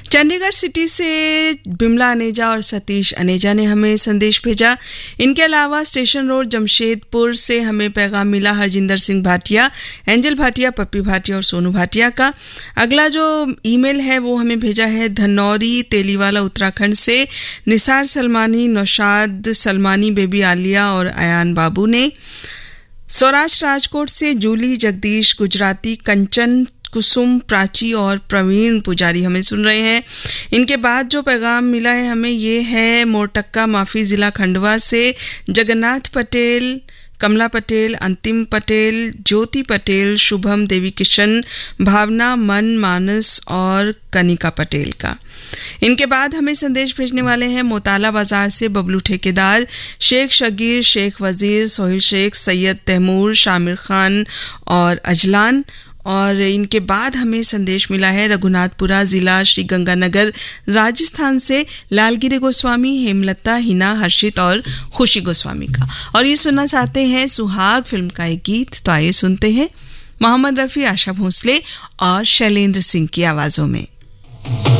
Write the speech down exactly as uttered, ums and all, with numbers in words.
Chandigarh city से बिमला अनेजा और सतीश अनेजा ने हमें संदेश भेजा। इनके अलावा स्टेशन रोड जमशेदपुर से हमें पैगाम मिला हरजिंदर सिंह भाटिया, एंजल भाटिया, पप्पी भाटिया और सोनू भाटिया का। अगला जो ईमेल है वो हमें भेजा है धनौरी तेलीवाला उत्तराखंड से निसार सलमानी, नौशाद सलमानी, बेबी आलिया और अयान बाबू ने। सौराष्ट्र राजकोट से जूली, जगदीश, गुजराती, कंचन, कुसुम, प्राची और प्रवीण पुजारी हमें सुन रहे हैं। इनके बाद जो पैगाम मिला है हमें ये है मोरटक्का माफी जिला खंडवा से जगन्नाथ पटेल, कमला पटेल, अंतिम पटेल, ज्योति पटेल, शुभम, देवी किशन, भावना, मन, मानस और कनिका पटेल का। इनके बाद हमें संदेश भेजने वाले हैं मोताला बाजार से बबलू ठेकेदार, शेख शगीर, शेख वजीर, सोहिल शेख, सैयद तैमूर, शामिर खान और अजलान। और इनके बाद हमें संदेश मिला है रघुनाथपुरा जिला श्री गंगानगर राजस्थान से लालगिरी गोस्वामी, हेमलता, हिना, हर्षित और खुशी गोस्वामी का। और ये सुनना चाहते हैं सुहाग फिल्म का एक गीत, तो आइए सुनते हैं मोहम्मद रफ़ी, आशा भोसले और शैलेंद्र सिंह की आवाज़ों में।